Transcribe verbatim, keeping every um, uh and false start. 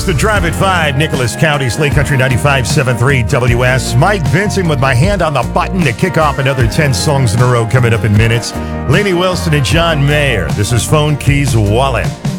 It's the Drive at five, Nicholas County, Slate Country ninety-five point seven three W S. Mike Vincent with my hand on the button to kick off another ten songs in a row coming up in minutes. Lainey Wilson and John Mayer. This is Phone Keys Wallet.